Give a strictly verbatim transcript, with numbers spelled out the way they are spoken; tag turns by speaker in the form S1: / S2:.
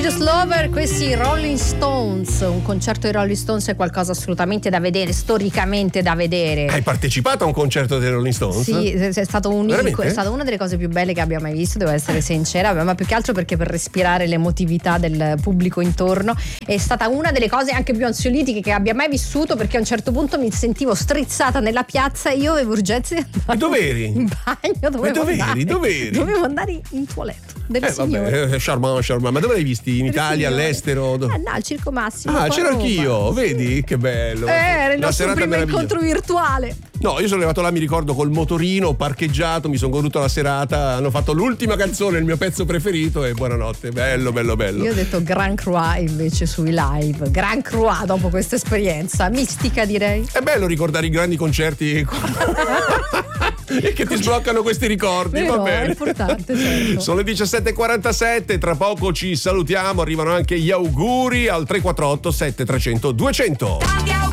S1: Serious Lover, questi Rolling Stones. Un concerto dei Rolling Stones è qualcosa assolutamente da vedere, storicamente da vedere.
S2: Hai partecipato a un concerto dei Rolling Stones?
S1: Sì, è stato unico,
S2: Veramente?
S1: è stata una delle cose più belle che abbia mai visto, devo essere sincera, ma più che altro perché per respirare l'emotività del pubblico intorno è stata una delle cose anche più ansiolitiche che abbia mai vissuto, perché a un certo punto mi sentivo strizzata nella piazza e io avevo urgenza di andare.
S2: Dov'eri?
S1: In bagno, dovevo
S2: dov'eri?
S1: andare.
S2: Dov'eri?
S1: Dovevo andare in toiletto delle
S2: Eh
S1: signore.
S2: vabbè, charmant, charmant. Ma dove l'hai visti? In
S1: Delle
S2: Italia,
S1: signore.
S2: all'estero?
S1: Eh no, al Circo Massimo.
S2: Ah,
S1: qua a
S2: c'ero
S1: Roma.
S2: anch'io, vedi? Che bello.
S1: Eh, era il
S2: La
S1: nostro
S2: serata
S1: primo
S2: meravigliosa.
S1: incontro virtuale.
S2: No, io sono arrivato là, mi ricordo, col motorino parcheggiato, mi sono goduto la serata, hanno fatto l'ultima canzone, il mio pezzo preferito, e buonanotte. Bello, bello, bello.
S1: Io ho detto Grand Croix invece sui live. Grand Croix dopo questa esperienza mistica, direi.
S2: È bello ricordare i grandi concerti e che ti sbloccano questi ricordi.
S1: Vero,
S2: Va bene.
S1: è importante, certo.
S2: Sono le diciassette e quarantasette, tra poco ci salutiamo, arrivano anche gli auguri al tre quattro otto sette tre zero zero due zero zero.